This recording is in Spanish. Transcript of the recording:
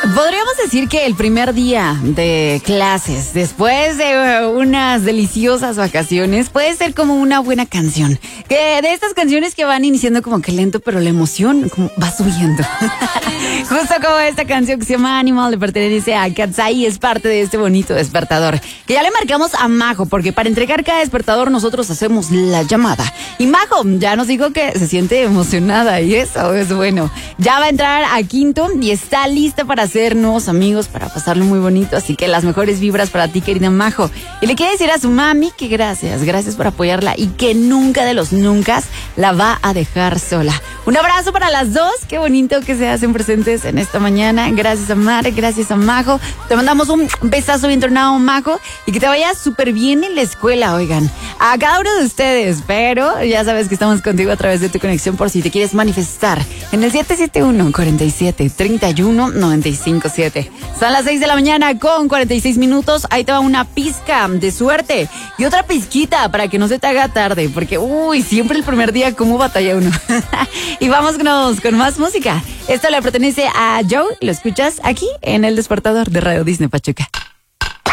Podríamos decir que el primer día de clases, después de unas deliciosas vacaciones, puede ser como una buena canción. Que de estas canciones que van iniciando como que lento, pero la emoción como va subiendo. Justo como esta canción que se llama Animal, le pertenece a Katsai, es parte de este bonito despertador. Que ya le marcamos a Majo, porque para entregar cada despertador nosotros hacemos la llamada. Y Majo ya nos dijo que se siente emocionada y eso es bueno. Ya va a entrar a quinto y está lista para hacer nuevos amigos, para pasarlo muy bonito, así que las mejores vibras para ti, querida Majo. Y le quiere decir a su mami que gracias por apoyarla y que nunca de los nunca la va a dejar sola. Un abrazo para las dos, qué bonito que se hacen presentes en esta mañana. Gracias a Mar, gracias a Majo. Te mandamos un besazo bien tornado, Majo, y que te vaya súper bien en la escuela, oigan. A cada uno de ustedes, pero ya sabes que estamos contigo a través de tu conexión por si te quieres manifestar en el 771-47-31-957. Son las 6 de la mañana con 46 minutos. Ahí te va una pizca de suerte y otra pizquita para que no se te haga tarde, porque siempre el primer día cómo batalla uno. Y vámonos con más música. Esto le pertenece a Joe, lo escuchas aquí en El Despertador de Radio Disney Pachuca.